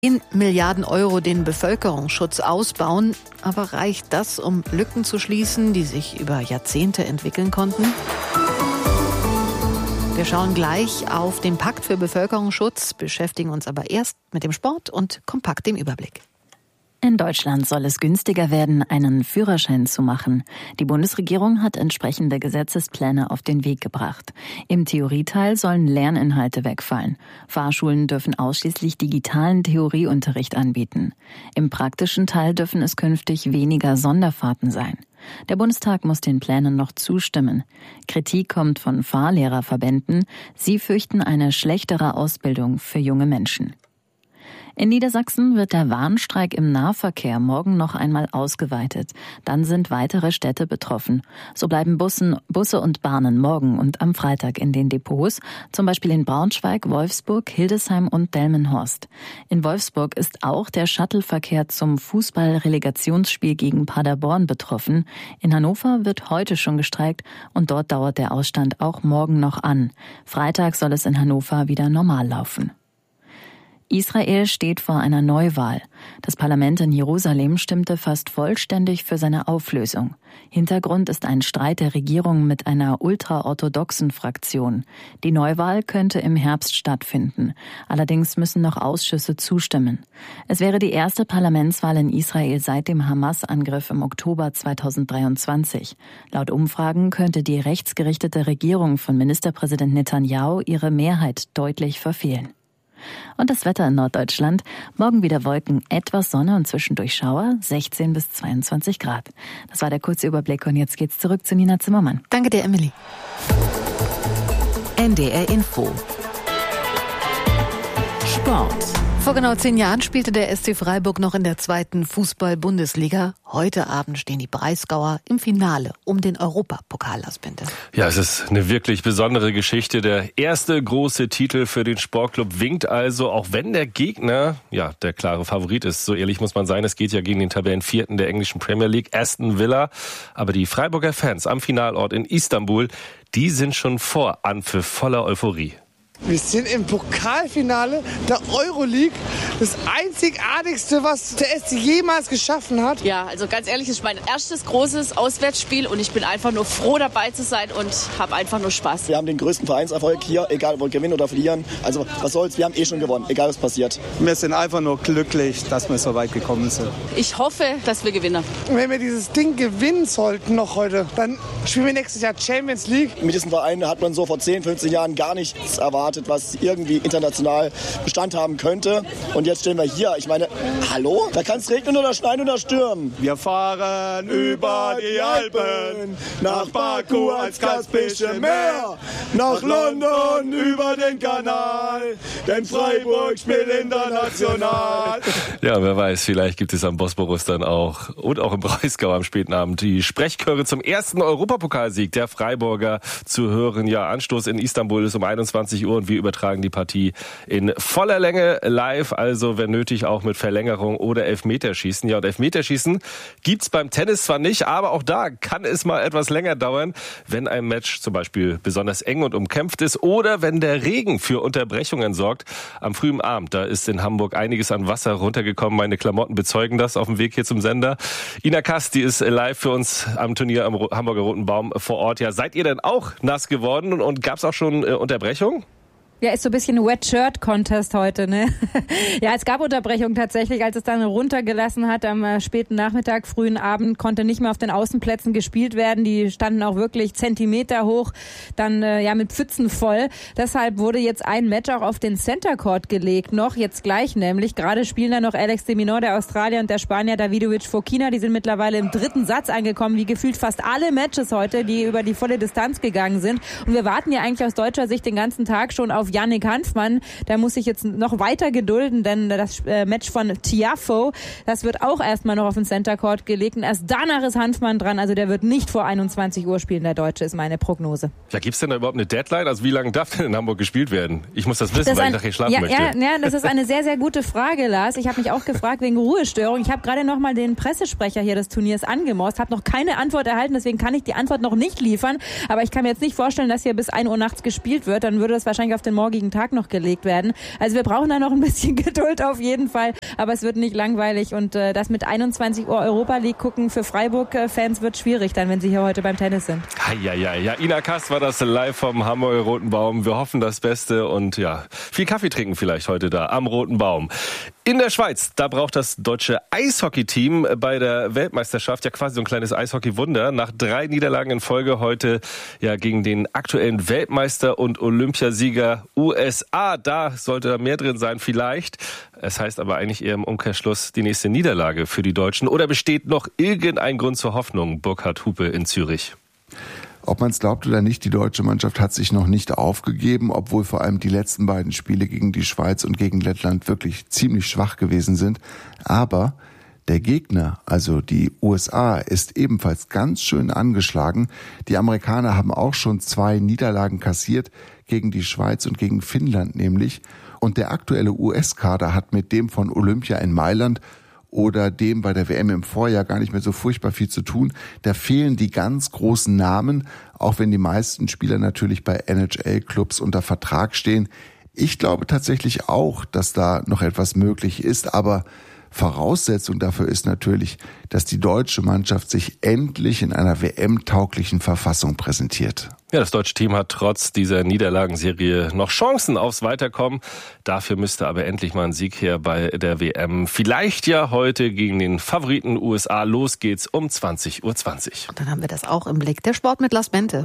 10 Milliarden Euro den Bevölkerungsschutz ausbauen. Aber reicht das, um Lücken zu schließen, die sich über Jahrzehnte entwickeln konnten? Wir schauen gleich auf den Pakt für Bevölkerungsschutz, beschäftigen uns aber erst mit dem Sport und kompakt dem Überblick. In Deutschland soll es günstiger werden, einen Führerschein zu machen. Die Bundesregierung hat entsprechende Gesetzespläne auf den Weg gebracht. Im Theorieteil sollen Lerninhalte wegfallen. Fahrschulen dürfen ausschließlich digitalen Theorieunterricht anbieten. Im praktischen Teil dürfen es künftig weniger Sonderfahrten sein. Der Bundestag muss den Plänen noch zustimmen. Kritik kommt von Fahrlehrerverbänden. Sie fürchten eine schlechtere Ausbildung für junge Menschen. In Niedersachsen wird der Warnstreik im Nahverkehr morgen noch einmal ausgeweitet. Dann sind weitere Städte betroffen. So bleiben Busse und Bahnen morgen und am Freitag in den Depots, zum Beispiel in Braunschweig, Wolfsburg, Hildesheim und Delmenhorst. In Wolfsburg ist auch der Shuttleverkehr zum Fußball-Relegationsspiel gegen Paderborn betroffen. In Hannover wird heute schon gestreikt und dort dauert der Ausstand auch morgen noch an. Freitag soll es in Hannover wieder normal laufen. Israel steht vor einer Neuwahl. Das Parlament in Jerusalem stimmte fast vollständig für seine Auflösung. Hintergrund ist ein Streit der Regierung mit einer ultraorthodoxen Fraktion. Die Neuwahl könnte im Herbst stattfinden. Allerdings müssen noch Ausschüsse zustimmen. Es wäre die erste Parlamentswahl in Israel seit dem Hamas-Angriff im Oktober 2023. Laut Umfragen könnte die rechtsgerichtete Regierung von Ministerpräsident Netanyahu ihre Mehrheit deutlich verfehlen. Und das Wetter in Norddeutschland. Morgen wieder Wolken, etwas Sonne und zwischendurch Schauer, 16 bis 22 Grad. Das war der kurze Überblick und jetzt geht's zurück zu Nina Zimmermann. Danke dir, Emily. NDR Info. Sport. Vor genau 10 Jahren spielte der SC Freiburg noch in der 2. Fußball-Bundesliga. Heute Abend stehen die Breisgauer im Finale um den Europapokal, Asbinte. Ja, es ist eine wirklich besondere Geschichte. Der erste große Titel für den Sportclub winkt also, auch wenn der Gegner, ja, der klare Favorit ist. So ehrlich muss man sein, es geht ja gegen den Tabellenvierten der englischen Premier League, Aston Villa. Aber die Freiburger Fans am Finalort in Istanbul, die sind schon vor Anpfiff voller Euphorie. Wir sind im Pokalfinale der Euroleague. Das einzigartigste, was der SC jemals geschaffen hat. Ja, also ganz ehrlich, es ist mein erstes großes Auswärtsspiel und ich bin einfach nur froh, dabei zu sein und habe einfach nur Spaß. Wir haben den größten Vereinserfolg hier, egal ob wir gewinnen oder verlieren. Also was soll's, wir haben schon gewonnen, egal was passiert. Wir sind einfach nur glücklich, dass wir so weit gekommen sind. Ich hoffe, dass wir gewinnen. Und wenn wir dieses Ding gewinnen sollten noch heute, dann spielen wir nächstes Jahr Champions League. Mit diesem Verein hat man so vor 10, 15 Jahren gar nichts erwartet, was irgendwie international Bestand haben könnte. Und jetzt stehen wir hier. Ich meine, hallo? Da kann es regnen oder schneien oder stürmen. Wir fahren über die Alpen, nach Baku ans Kaspische Meer, nach London über den Kanal, denn Freiburg spielt international. Ja, wer weiß, vielleicht gibt es am Bosporus dann auch und auch im Breisgau am späten Abend die Sprechchöre zum ersten Europapokalsieg der Freiburger zu hören. Ja, Anstoß in Istanbul ist um 21 Uhr und wir übertragen die Partie in voller Länge live, also wenn nötig auch mit Verlängerung oder Elfmeterschießen. Ja, und Elfmeterschießen gibt's beim Tennis zwar nicht, aber auch da kann es mal etwas länger dauern, wenn ein Match zum Beispiel besonders eng und umkämpft ist oder wenn der Regen für Unterbrechungen sorgt. Am frühen Abend, da ist in Hamburg einiges an Wasser runtergekommen. Meine Klamotten bezeugen das auf dem Weg hier zum Sender. Ina Kass, die ist live für uns am Turnier am Hamburger Roten Baum vor Ort. Ja, seid ihr denn auch nass geworden und gab's auch schon Unterbrechungen? Ja, ist so ein bisschen Wet-Shirt-Contest heute, ne? Ja, es gab Unterbrechungen tatsächlich, als es dann runtergelassen hat am späten Nachmittag, frühen Abend, konnte nicht mehr auf den Außenplätzen gespielt werden. Die standen auch wirklich Zentimeter hoch, dann ja mit Pfützen voll. Deshalb wurde jetzt ein Match auch auf den Center Court gelegt, noch jetzt gleich nämlich. Gerade spielen da noch Alex de Minaur, der Australier, und der Spanier Davidovich Fokina. Die sind mittlerweile im 3. Satz angekommen, wie gefühlt fast alle Matches heute, die über die volle Distanz gegangen sind. Und wir warten ja eigentlich aus deutscher Sicht den ganzen Tag schon auf Yannick Hanfmann. Der muss sich jetzt noch weiter gedulden, denn das Match von Tiafoe, das wird auch erstmal noch auf den Center Court gelegt. Und erst danach ist Hanfmann dran. Also der wird nicht vor 21 Uhr spielen, der Deutsche, ist meine Prognose. Ja, gibt's denn da überhaupt eine Deadline? Also wie lange darf denn in Hamburg gespielt werden? Ich muss das wissen, weil ich nachher schlafen möchte. Ja, das ist eine sehr, sehr gute Frage, Lars. Ich habe mich auch gefragt wegen Ruhestörung. Ich habe gerade noch mal den Pressesprecher hier des Turniers angemorst, habe noch keine Antwort erhalten, deswegen kann ich die Antwort noch nicht liefern. Aber ich kann mir jetzt nicht vorstellen, dass hier bis 1 Uhr nachts gespielt wird. Dann würde das wahrscheinlich auf den morgigen Tag noch gelegt werden. Also wir brauchen da noch ein bisschen Geduld auf jeden Fall, aber es wird nicht langweilig und das mit 21 Uhr Europa League gucken für Freiburg-Fans wird schwierig dann, wenn sie hier heute beim Tennis sind. Ja, Ina Kass war das live vom Hamburger Roten Baum. Wir hoffen das Beste und ja, viel Kaffee trinken vielleicht heute da am Roten Baum. In der Schweiz, da braucht das deutsche Eishockey-Team bei der Weltmeisterschaft ja quasi so ein kleines Eishockey-Wunder. Nach 3 Niederlagen in Folge heute ja gegen den aktuellen Weltmeister und Olympiasieger USA. Da sollte mehr drin sein vielleicht. Es heißt aber eigentlich eher im Umkehrschluss die nächste Niederlage für die Deutschen. Oder besteht noch irgendein Grund zur Hoffnung? Burkhard Hupe in Zürich. Ob man es glaubt oder nicht, die deutsche Mannschaft hat sich noch nicht aufgegeben, obwohl vor allem die letzten beiden Spiele gegen die Schweiz und gegen Lettland wirklich ziemlich schwach gewesen sind. Aber der Gegner, also die USA, ist ebenfalls ganz schön angeschlagen. Die Amerikaner haben auch schon 2 Niederlagen kassiert, gegen die Schweiz und gegen Finnland nämlich. Und der aktuelle US-Kader hat mit dem von Olympia in Mailand oder dem bei der WM im Vorjahr gar nicht mehr so furchtbar viel zu tun. Da fehlen die ganz großen Namen, auch wenn die meisten Spieler natürlich bei NHL-Clubs unter Vertrag stehen. Ich glaube tatsächlich auch, dass da noch etwas möglich ist, aber Voraussetzung dafür ist natürlich, dass die deutsche Mannschaft sich endlich in einer WM-tauglichen Verfassung präsentiert. Ja, das deutsche Team hat trotz dieser Niederlagenserie noch Chancen aufs Weiterkommen. Dafür müsste aber endlich mal ein Sieg her bei der WM. Vielleicht ja heute gegen den Favoriten USA. Los geht's um 20:20 Uhr. Und dann haben wir das auch im Blick. Der Sport mit Lars Bente.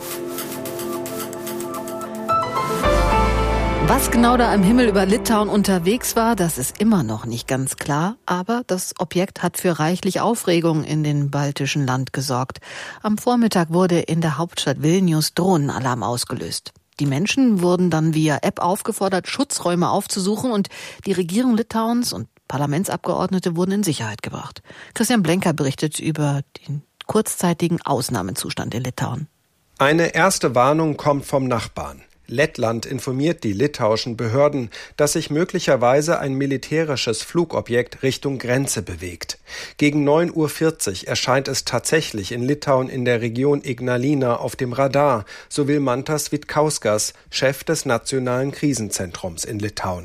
Was genau da am Himmel über Litauen unterwegs war, das ist immer noch nicht ganz klar. Aber das Objekt hat für reichlich Aufregung in den baltischen Land gesorgt. Am Vormittag wurde in der Hauptstadt Vilnius Drohnenalarm ausgelöst. Die Menschen wurden dann via App aufgefordert, Schutzräume aufzusuchen und die Regierung Litauens und Parlamentsabgeordnete wurden in Sicherheit gebracht. Christian Blenker berichtet über den kurzzeitigen Ausnahmezustand in Litauen. Eine erste Warnung kommt vom Nachbarn. Lettland informiert die litauischen Behörden, dass sich möglicherweise ein militärisches Flugobjekt Richtung Grenze bewegt. Gegen 9:40 Uhr erscheint es tatsächlich in Litauen in der Region Ignalina auf dem Radar, so will Mantas Vitkauskas, Chef des Nationalen Krisenzentrums in Litauen.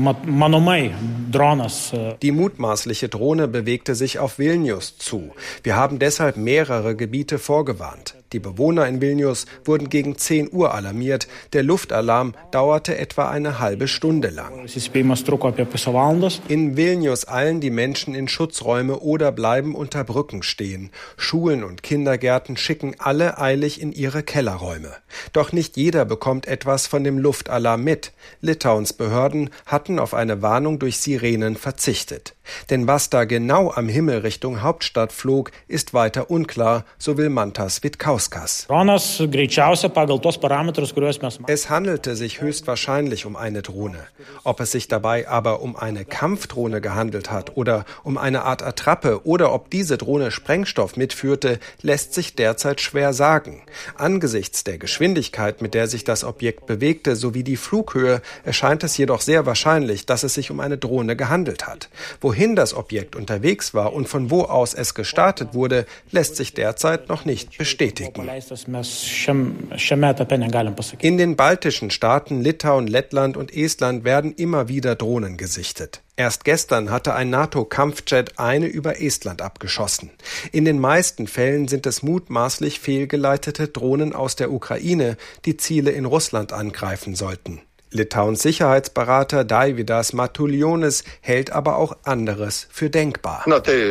Die mutmaßliche Drohne bewegte sich auf Vilnius zu. Wir haben deshalb mehrere Gebiete vorgewarnt. Die Bewohner in Vilnius wurden gegen 10 Uhr alarmiert. Der Luftalarm dauerte etwa eine halbe Stunde lang. In Vilnius eilen die Menschen in Schutzräume oder bleiben unter Brücken stehen. Schulen und Kindergärten schicken alle eilig in ihre Kellerräume. Doch nicht jeder bekommt etwas von dem Luftalarm mit. Litauens Behörden hatten auf eine Warnung durch Sirenen verzichtet. Denn was da genau am Himmel Richtung Hauptstadt flog, ist weiter unklar, so will Mantas Vitkauskas. Es handelte sich höchstwahrscheinlich um eine Drohne. Ob es sich dabei aber um eine Kampfdrohne gehandelt hat oder um eine Art Attrappe oder ob diese Drohne Sprengstoff mitführte, lässt sich derzeit schwer sagen. Angesichts der Geschwindigkeit, mit der sich das Objekt bewegte, sowie die Flughöhe, erscheint es jedoch sehr wahrscheinlich, dass es sich um eine Drohne gehandelt hat. Wohin das Objekt unterwegs war und von wo aus es gestartet wurde, lässt sich derzeit noch nicht bestätigen. In den baltischen Staaten Litauen, Lettland und Estland werden immer wieder Drohnen gesichtet. Erst gestern hatte ein NATO-Kampfjet eine über Estland abgeschossen. In den meisten Fällen sind es mutmaßlich fehlgeleitete Drohnen aus der Ukraine, die Ziele in Russland angreifen sollten. Litauens Sicherheitsberater Daividas Matulionis hält aber auch anderes für denkbar.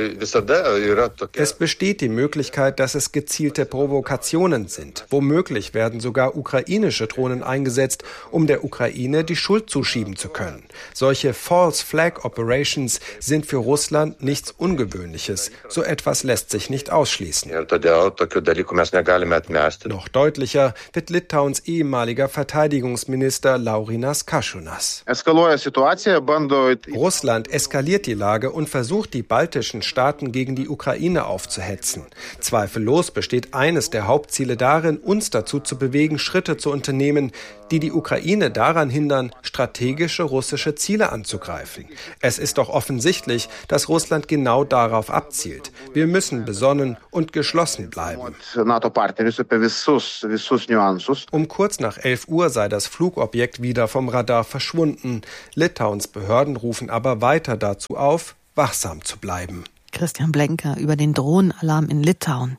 Es besteht die Möglichkeit, dass es gezielte Provokationen sind. Womöglich werden sogar ukrainische Drohnen eingesetzt, um der Ukraine die Schuld zuschieben zu können. Solche False Flag Operations sind für Russland nichts Ungewöhnliches. So etwas lässt sich nicht ausschließen. Noch deutlicher wird Litauens ehemaliger Verteidigungsminister Laurinas Kasčiūnas. Russland eskaliert die Lage und versucht, die baltischen Staaten gegen die Ukraine aufzuhetzen. Zweifellos besteht eines der Hauptziele darin, uns dazu zu bewegen, Schritte zu unternehmen, die die Ukraine daran hindern, strategische russische Ziele anzugreifen. Es ist doch offensichtlich, dass Russland genau darauf abzielt. Wir müssen besonnen und geschlossen bleiben. Um kurz nach 11 Uhr sei das Flugobjekt wieder wieder vom Radar verschwunden. Litauens Behörden rufen aber weiter dazu auf, wachsam zu bleiben. Christian Blenker über den Drohnenalarm in Litauen.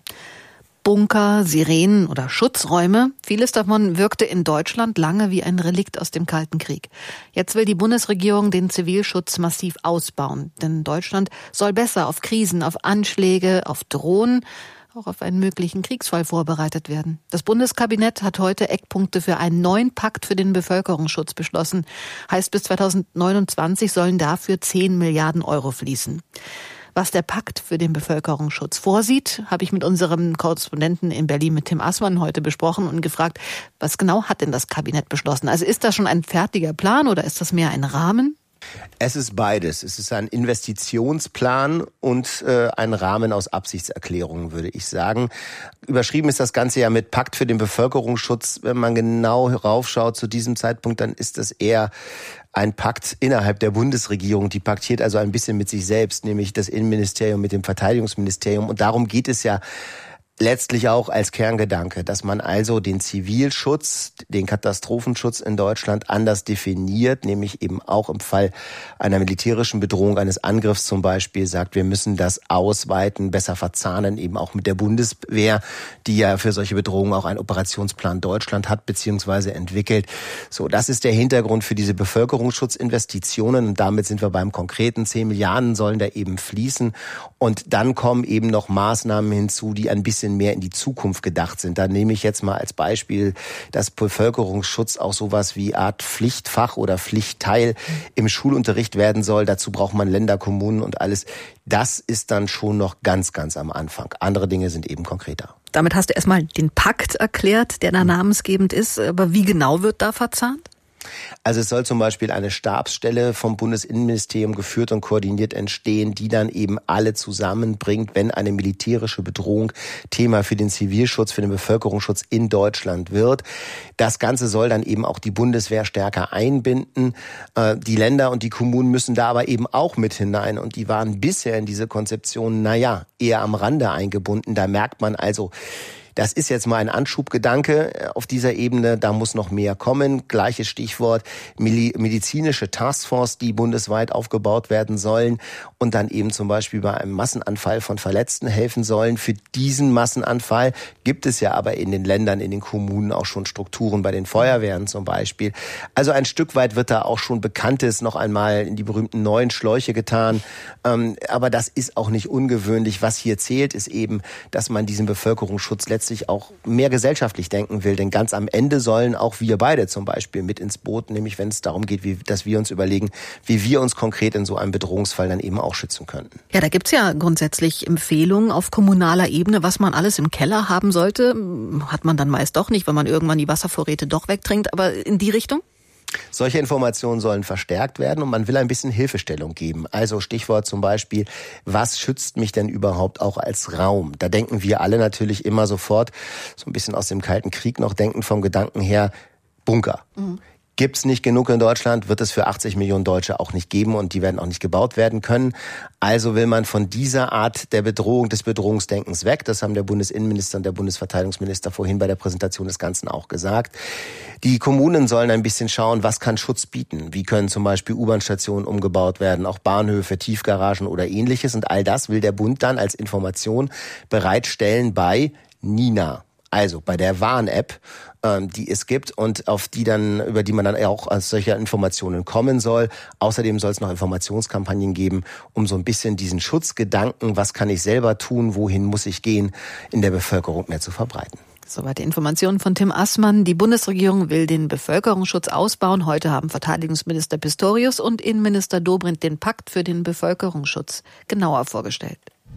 Bunker, Sirenen oder Schutzräume. Vieles davon wirkte in Deutschland lange wie ein Relikt aus dem Kalten Krieg. Jetzt will die Bundesregierung den Zivilschutz massiv ausbauen. Denn Deutschland soll besser auf Krisen, auf Anschläge, auf Drohnen, auch auf einen möglichen Kriegsfall vorbereitet werden. Das Bundeskabinett hat heute Eckpunkte für einen neuen Pakt für den Bevölkerungsschutz beschlossen. Heißt, bis 2029 sollen dafür 10 Milliarden Euro fließen. Was der Pakt für den Bevölkerungsschutz vorsieht, habe ich mit unserem Korrespondenten in Berlin, mit Tim Assmann, heute besprochen und gefragt, was genau hat denn das Kabinett beschlossen? Also ist das schon ein fertiger Plan oder ist das mehr ein Rahmen? Es ist beides. Es ist ein Investitionsplan und ein Rahmen aus Absichtserklärungen, würde ich sagen. Überschrieben ist das Ganze ja mit Pakt für den Bevölkerungsschutz. Wenn man genau raufschaut zu diesem Zeitpunkt, dann ist das eher ein Pakt innerhalb der Bundesregierung. Die paktiert also ein bisschen mit sich selbst, nämlich das Innenministerium mit dem Verteidigungsministerium. Und darum geht es ja letztlich auch als Kerngedanke, dass man also den Zivilschutz, den Katastrophenschutz in Deutschland anders definiert, nämlich eben auch im Fall einer militärischen Bedrohung, eines Angriffs zum Beispiel, sagt, wir müssen das ausweiten, besser verzahnen, eben auch mit der Bundeswehr, die ja für solche Bedrohungen auch einen Operationsplan Deutschland hat, beziehungsweise entwickelt. So, das ist der Hintergrund für diese Bevölkerungsschutzinvestitionen und damit sind wir beim konkreten 10 Milliarden sollen da eben fließen und dann kommen eben noch Maßnahmen hinzu, die ein bisschen mehr in die Zukunft gedacht sind. Da nehme ich jetzt mal als Beispiel, dass Bevölkerungsschutz auch sowas wie Art Pflichtfach oder Pflichtteil im Schulunterricht werden soll. Dazu braucht man Länder, Kommunen und alles. Das ist dann schon noch ganz, ganz am Anfang. Andere Dinge sind eben konkreter. Damit hast du erstmal den Pakt erklärt, der da namensgebend ist. Aber wie genau wird da verzahnt? Also es soll zum Beispiel eine Stabsstelle vom Bundesinnenministerium geführt und koordiniert entstehen, die dann eben alle zusammenbringt, wenn eine militärische Bedrohung Thema für den Zivilschutz, für den Bevölkerungsschutz in Deutschland wird. Das Ganze soll dann eben auch die Bundeswehr stärker einbinden. Die Länder und die Kommunen müssen da aber eben auch mit hinein und die waren bisher in diese Konzeption, eher am Rande eingebunden. Da merkt man also, das ist jetzt mal ein Anschubgedanke auf dieser Ebene, da muss noch mehr kommen. Gleiches Stichwort, medizinische Taskforce, die bundesweit aufgebaut werden sollen und dann eben zum Beispiel bei einem Massenanfall von Verletzten helfen sollen. Für diesen Massenanfall gibt es ja aber in den Ländern, in den Kommunen auch schon Strukturen, bei den Feuerwehren zum Beispiel. Also ein Stück weit wird da auch schon Bekanntes noch einmal in die berühmten neuen Schläuche getan. Aber das ist auch nicht ungewöhnlich. Was hier zählt, ist eben, dass man diesen Bevölkerungsschutz letztlich auch mehr gesellschaftlich denken will. Denn ganz am Ende sollen auch wir beide zum Beispiel mit ins Boot, nämlich wenn es darum geht, dass wir uns überlegen, wie wir uns konkret in so einem Bedrohungsfall dann eben auch schützen könnten. Ja, da gibt's ja grundsätzlich Empfehlungen auf kommunaler Ebene, was man alles im Keller haben sollte. Hat man dann meist doch nicht, wenn man irgendwann die Wasservorräte doch wegtrinkt. Aber in die Richtung? Solche Informationen sollen verstärkt werden und man will ein bisschen Hilfestellung geben. Also Stichwort zum Beispiel, was schützt mich denn überhaupt auch als Raum? Da denken wir alle natürlich immer sofort, so ein bisschen aus dem Kalten Krieg noch denken vom Gedanken her, Bunker. Gibt's nicht genug in Deutschland, wird es für 80 Millionen Deutsche auch nicht geben und die werden auch nicht gebaut werden können. Also will man von dieser Art der Bedrohung, des Bedrohungsdenkens weg. Das haben der Bundesinnenminister und der Bundesverteidigungsminister vorhin bei der Präsentation des Ganzen auch gesagt. Die Kommunen sollen ein bisschen schauen, was kann Schutz bieten? Wie können zum Beispiel U-Bahn-Stationen umgebaut werden, auch Bahnhöfe, Tiefgaragen oder ähnliches. Und all das will der Bund dann als Information bereitstellen bei Nina. Also bei der Warn-App, die es gibt und über die man dann auch als solche Informationen kommen soll. Außerdem soll es noch Informationskampagnen geben, um so ein bisschen diesen Schutzgedanken, was kann ich selber tun, wohin muss ich gehen, in der Bevölkerung mehr zu verbreiten. Soweit die Informationen von Tim Assmann. Die Bundesregierung will den Bevölkerungsschutz ausbauen. Heute haben Verteidigungsminister Pistorius und Innenminister Dobrindt den Pakt für den Bevölkerungsschutz genauer vorgestellt.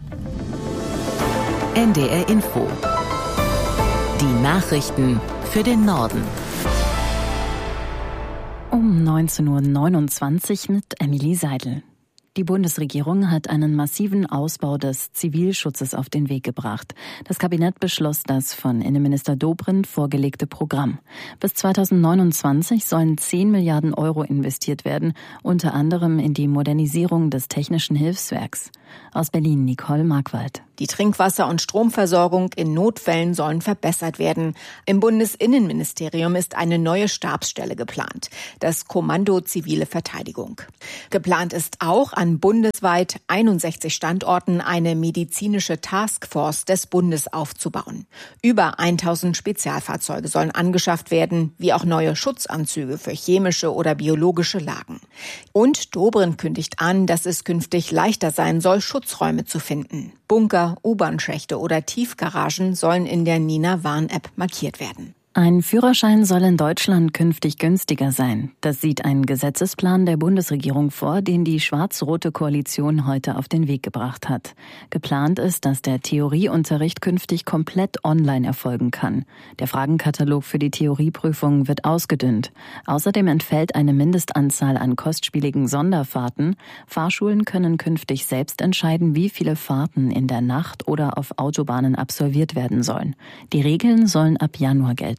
NDR Info. Die Nachrichten für den Norden. Um 19.29 Uhr mit Emily Seidel. Die Bundesregierung hat einen massiven Ausbau des Zivilschutzes auf den Weg gebracht. Das Kabinett beschloss das von Innenminister Dobrindt vorgelegte Programm. Bis 2029 sollen 10 Milliarden Euro investiert werden, unter anderem in die Modernisierung des Technischen Hilfswerks. Aus Berlin Nicole Markwald. Die Trinkwasser- und Stromversorgung in Notfällen sollen verbessert werden. Im Bundesinnenministerium ist eine neue Stabsstelle geplant, das Kommando Zivile Verteidigung. Geplant ist auch, an bundesweit 61 Standorten eine medizinische Taskforce des Bundes aufzubauen. Über 1000 Spezialfahrzeuge sollen angeschafft werden, wie auch neue Schutzanzüge für chemische oder biologische Lagen. Und Dobrindt kündigt an, dass es künftig leichter sein soll, Schutzräume zu finden. Bunker, U-Bahn-Schächte oder Tiefgaragen sollen in der Nina-Warn-App markiert werden. Ein Führerschein soll in Deutschland künftig günstiger sein. Das sieht ein Gesetzesplan der Bundesregierung vor, den die schwarz-rote Koalition heute auf den Weg gebracht hat. Geplant ist, dass der Theorieunterricht künftig komplett online erfolgen kann. Der Fragenkatalog für die Theorieprüfung wird ausgedünnt. Außerdem entfällt eine Mindestanzahl an kostspieligen Sonderfahrten. Fahrschulen können künftig selbst entscheiden, wie viele Fahrten in der Nacht oder auf Autobahnen absolviert werden sollen. Die Regeln sollen ab Januar gelten.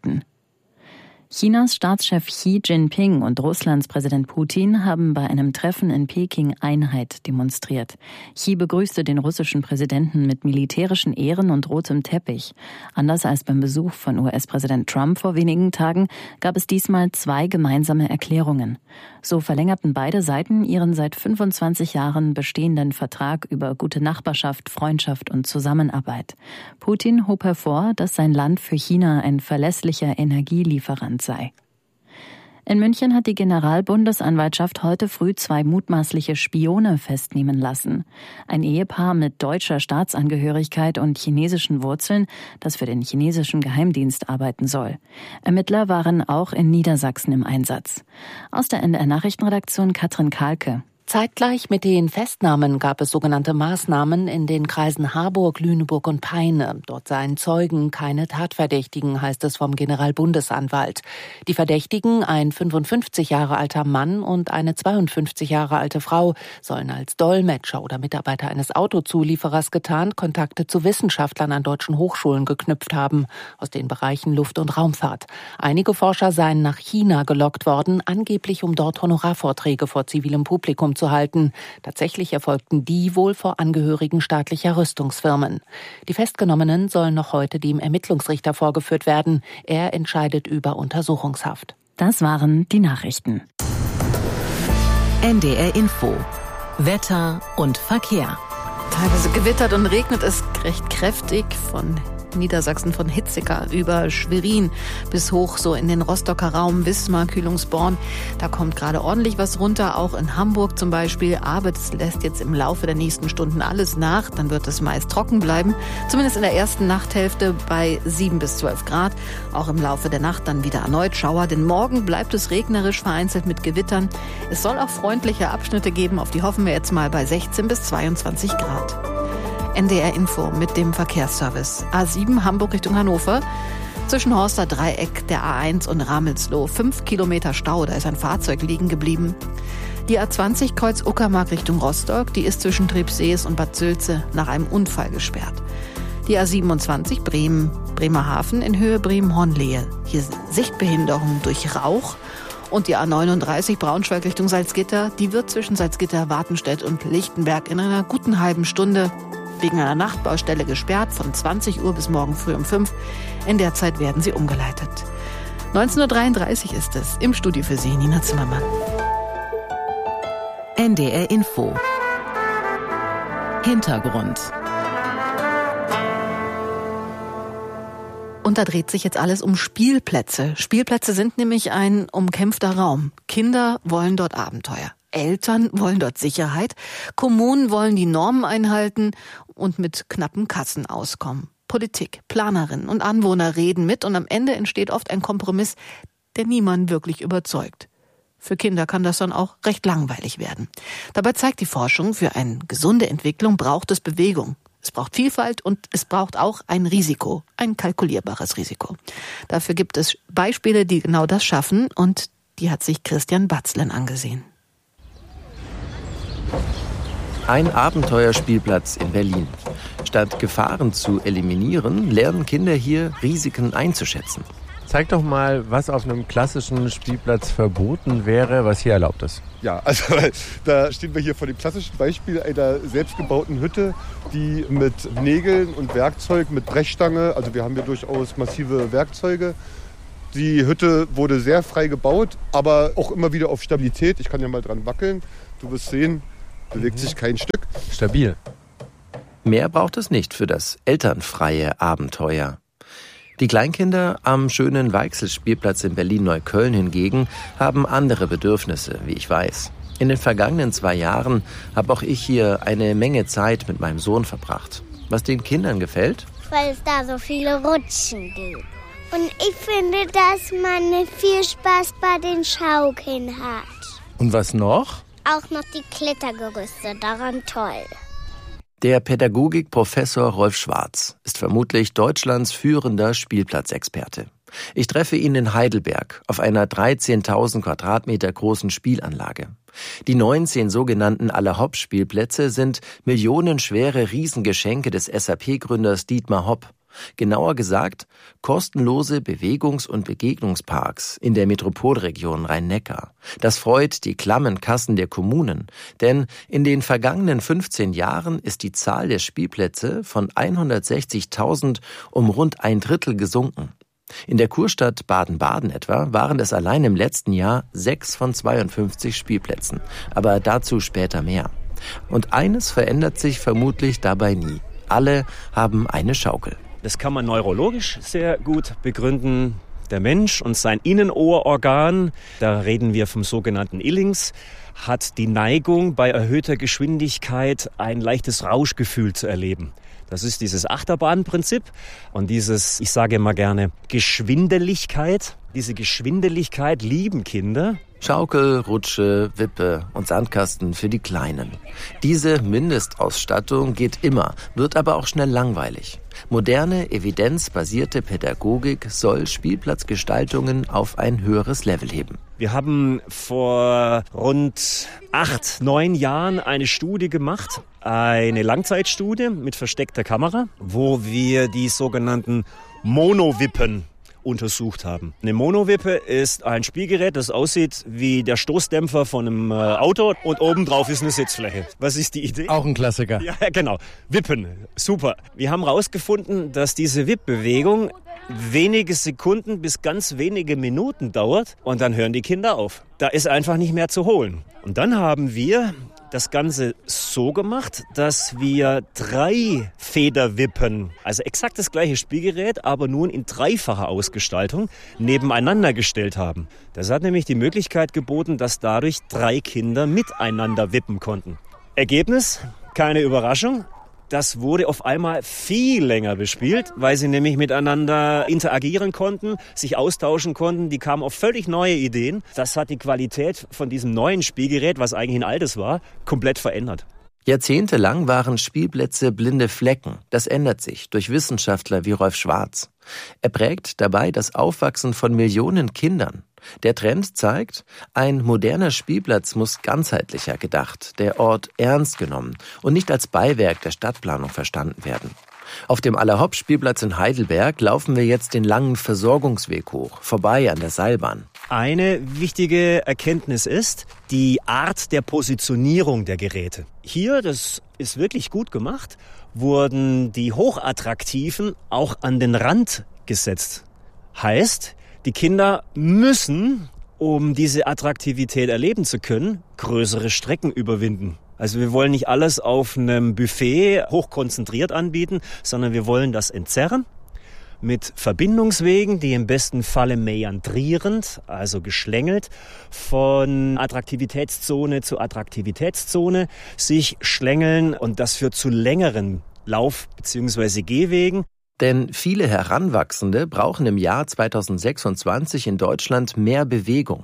Chinas Staatschef Xi Jinping und Russlands Präsident Putin haben bei einem Treffen in Peking Einheit demonstriert. Xi begrüßte den russischen Präsidenten mit militärischen Ehren und rotem Teppich. Anders als beim Besuch von US-Präsident Trump vor wenigen Tagen gab es diesmal 2 gemeinsame Erklärungen. So verlängerten beide Seiten ihren seit 25 Jahren bestehenden Vertrag über gute Nachbarschaft, Freundschaft und Zusammenarbeit. Putin hob hervor, dass sein Land für China ein verlässlicher Energielieferant sei. In München hat die Generalbundesanwaltschaft heute früh 2 mutmaßliche Spione festnehmen lassen. Ein Ehepaar mit deutscher Staatsangehörigkeit und chinesischen Wurzeln, das für den chinesischen Geheimdienst arbeiten soll. Ermittler waren auch in Niedersachsen im Einsatz. Aus der NDR-Nachrichtenredaktion Katrin Kahlke. Zeitgleich mit den Festnahmen gab es sogenannte Maßnahmen in den Kreisen Harburg, Lüneburg und Peine. Dort seien Zeugen, keine Tatverdächtigen, heißt es vom Generalbundesanwalt. Die Verdächtigen, ein 55 Jahre alter Mann und eine 52 Jahre alte Frau, sollen als Dolmetscher oder Mitarbeiter eines Autozulieferers getarnt Kontakte zu Wissenschaftlern an deutschen Hochschulen geknüpft haben, aus den Bereichen Luft- und Raumfahrt. Einige Forscher seien nach China gelockt worden, angeblich um dort Honorarvorträge vor zivilem Publikum zu halten. Tatsächlich erfolgten die wohl vor Angehörigen staatlicher Rüstungsfirmen. Die Festgenommenen sollen noch heute dem Ermittlungsrichter vorgeführt werden. Er entscheidet über Untersuchungshaft. Das waren die Nachrichten. NDR Info. Wetter und Verkehr. Teilweise gewittert und regnet es recht kräftig von Niedersachsen, von Hitzig über Schwerin bis hoch so in den Rostocker Raum, Wismar, Kühlungsborn. Da kommt gerade ordentlich was runter, auch in Hamburg zum Beispiel. Aber das lässt jetzt im Laufe der nächsten Stunden alles nach. Dann wird es meist trocken bleiben. Zumindest in der ersten Nachthälfte bei 7 bis 12 Grad. Auch im Laufe der Nacht dann wieder erneut Schauer. Denn morgen bleibt es regnerisch, vereinzelt mit Gewittern. Es soll auch freundliche Abschnitte geben. Auf die hoffen wir jetzt mal bei 16 bis 22 Grad. NDR Info mit dem Verkehrsservice. A7 Hamburg Richtung Hannover. Zwischen Horster Dreieck, der A1 und Ramelsloh. 5 Kilometer Stau, da ist ein Fahrzeug liegen geblieben. Die A20 Kreuz Uckermark Richtung Rostock, die ist zwischen Trepsees und Bad Sülze nach einem Unfall gesperrt. Die A27 Bremerhaven in Höhe Bremen-Hornlehe. Hier Sichtbehinderung durch Rauch. Und die A39 Braunschweig Richtung Salzgitter, die wird zwischen Salzgitter, Wartenstedt und Lichtenberg in einer guten halben Stunde wegen einer Nachtbaustelle gesperrt, von 20 Uhr bis morgen früh um 5. In der Zeit werden sie umgeleitet. 19.33 Uhr ist es. Im Studio für Sie, Nina Zimmermann. NDR Info. Hintergrund. Und da dreht sich jetzt alles um Spielplätze. Spielplätze sind nämlich ein umkämpfter Raum. Kinder wollen dort Abenteuer. Eltern wollen dort Sicherheit. Kommunen wollen die Normen einhalten und mit knappen Kassen auskommen. Politik, Planerinnen und Anwohner reden mit und am Ende entsteht oft ein Kompromiss, der niemanden wirklich überzeugt. Für Kinder kann das dann auch recht langweilig werden. Dabei zeigt die Forschung, für eine gesunde Entwicklung braucht es Bewegung. Es braucht Vielfalt und es braucht auch ein Risiko, ein kalkulierbares Risiko. Dafür gibt es Beispiele, die genau das schaffen und die hat sich Christian Batzlen angesehen. Ein Abenteuerspielplatz in Berlin. Statt Gefahren zu eliminieren, lernen Kinder hier, Risiken einzuschätzen. Zeig doch mal, was auf einem klassischen Spielplatz verboten wäre, was hier erlaubt ist. Ja, also da stehen wir hier vor dem klassischen Beispiel einer selbstgebauten Hütte, die mit Nägeln und Werkzeug, mit Brechstange, also wir haben hier durchaus massive Werkzeuge. Die Hütte wurde sehr frei gebaut, aber auch immer wieder auf Stabilität. Ich kann ja mal dran wackeln. Du wirst sehen, bewegt sich kein Stück. Stabil. Mehr braucht es nicht für das elternfreie Abenteuer. Die Kleinkinder am schönen Weichselspielplatz in Berlin-Neukölln hingegen haben andere Bedürfnisse, wie ich weiß. In den vergangenen 2 Jahren habe auch ich hier eine Menge Zeit mit meinem Sohn verbracht. Was den Kindern gefällt? Weil es da so viele Rutschen gibt. Und ich finde, dass man viel Spaß bei den Schaukeln hat. Und was noch? Auch noch die Klettergerüste, daran toll. Der Pädagogikprofessor Rolf Schwarz ist vermutlich Deutschlands führender Spielplatzexperte. Ich treffe ihn in Heidelberg auf einer 13.000 Quadratmeter großen Spielanlage. Die 19 sogenannten Alle-Hopp-Spielplätze sind millionenschwere Riesengeschenke des SAP-Gründers Dietmar Hopp. Genauer gesagt, kostenlose Bewegungs- und Begegnungsparks in der Metropolregion Rhein-Neckar. Das freut die klammen Kassen der Kommunen, denn in den vergangenen 15 Jahren ist die Zahl der Spielplätze von 160.000 um rund 1/3 gesunken. In der Kurstadt Baden-Baden etwa waren es allein im letzten Jahr 6 von 52 Spielplätzen, aber dazu später mehr. Und eines verändert sich vermutlich dabei nie. Alle haben eine Schaukel. Das kann man neurologisch sehr gut begründen. Der Mensch und sein Innenohrorgan, da reden wir vom sogenannten Illings, hat die Neigung, bei erhöhter Geschwindigkeit ein leichtes Rauschgefühl zu erleben. Das ist dieses Achterbahnprinzip und dieses, ich sage immer gerne, Geschwindeligkeit. Diese Geschwindeligkeit lieben Kinder. Schaukel, Rutsche, Wippe und Sandkasten für die Kleinen. Diese Mindestausstattung geht immer, wird aber auch schnell langweilig. Moderne, evidenzbasierte Pädagogik soll Spielplatzgestaltungen auf ein höheres Level heben. Wir haben vor rund 8, 9 Jahren eine Studie gemacht, eine Langzeitstudie mit versteckter Kamera, wo wir die sogenannten Monowippen untersucht haben. Eine Monowippe ist ein Spielgerät, das aussieht wie der Stoßdämpfer von einem Auto und obendrauf ist eine Sitzfläche. Was ist die Idee? Auch ein Klassiker. Ja, genau. Wippen. Super. Wir haben herausgefunden, dass diese Wippbewegung wenige Sekunden bis ganz wenige Minuten dauert und dann hören die Kinder auf. Da ist einfach nicht mehr zu holen. Und dann haben wir das Ganze so gemacht, dass wir 3 Federwippen, also exakt das gleiche Spielgerät, aber nun in 3-facher Ausgestaltung nebeneinander gestellt haben. Das hat nämlich die Möglichkeit geboten, dass dadurch 3 Kinder miteinander wippen konnten. Ergebnis? Keine Überraschung. Das wurde auf einmal viel länger bespielt, weil sie nämlich miteinander interagieren konnten, sich austauschen konnten. Die kamen auf völlig neue Ideen. Das hat die Qualität von diesem neuen Spielgerät, was eigentlich ein altes war, komplett verändert. Jahrzehntelang waren Spielplätze blinde Flecken. Das ändert sich durch Wissenschaftler wie Rolf Schwarz. Er prägt dabei das Aufwachsen von Millionen Kindern. Der Trend zeigt, ein moderner Spielplatz muss ganzheitlicher gedacht, der Ort ernst genommen und nicht als Beiwerk der Stadtplanung verstanden werden. Auf dem Alle-Hopp-Spielplatz in Heidelberg laufen wir jetzt den langen Versorgungsweg hoch, vorbei an der Seilbahn. Eine wichtige Erkenntnis ist die Art der Positionierung der Geräte. Hier, das ist wirklich gut gemacht, wurden die Hochattraktiven auch an den Rand gesetzt. Heißt, die Kinder müssen, um diese Attraktivität erleben zu können, größere Strecken überwinden. Also wir wollen nicht alles auf einem Buffet hochkonzentriert anbieten, sondern wir wollen das entzerren mit Verbindungswegen, die im besten Falle meandrierend, also geschlängelt, von Attraktivitätszone zu Attraktivitätszone sich schlängeln und das führt zu längeren Lauf- bzw. Gehwegen. Denn viele Heranwachsende brauchen im Jahr 2026 in Deutschland mehr Bewegung.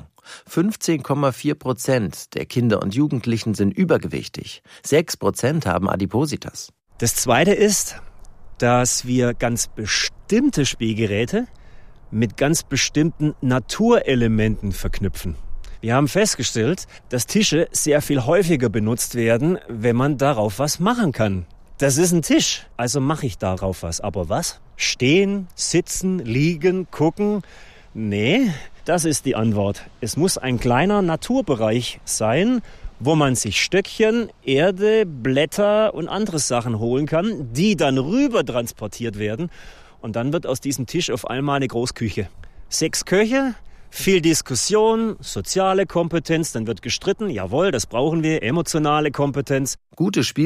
15,4% der Kinder und Jugendlichen sind übergewichtig. 6% haben Adipositas. Das Zweite ist, dass wir ganz bestimmte Spielgeräte mit ganz bestimmten Naturelementen verknüpfen. Wir haben festgestellt, dass Tische sehr viel häufiger benutzt werden, wenn man darauf was machen kann. Das ist ein Tisch, also mache ich darauf was. Aber was? Stehen, sitzen, liegen, gucken? Nee, das ist die Antwort. Es muss ein kleiner Naturbereich sein, wo man sich Stöckchen, Erde, Blätter und andere Sachen holen kann, die dann rüber transportiert werden. Und dann wird aus diesem Tisch auf einmal eine Großküche. 6 Köche, viel Diskussion, soziale Kompetenz, dann wird gestritten. Jawohl, das brauchen wir, emotionale Kompetenz. Gute